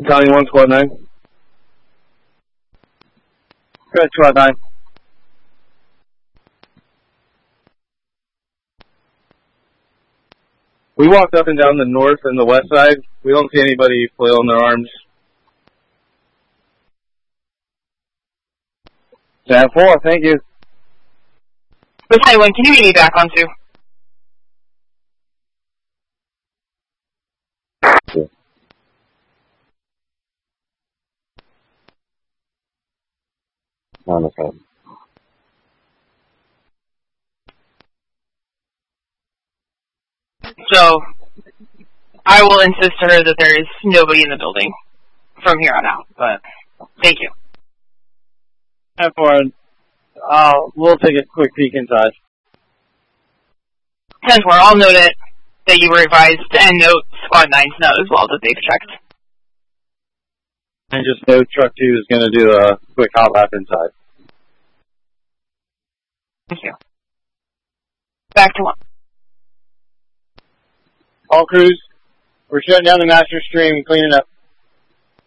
County 1, Squad 9. Good, Squad 9. We walked up and down the north and the west side. We don't see anybody flailing their arms. 10-4, thank you. Battalion 1, can you get me back on 2? Sure. No problem. So, I will insist to her that there is nobody in the building from here on out, but thank you. 10-4, we'll take a quick peek inside. 10-4, I'll note it that you were advised, and note Squad 9's note as well that they've checked. And just note Truck 2 is going to do a quick hot lap inside. Thank you. Back to 1. All crews, we're shutting down the master stream and cleaning up.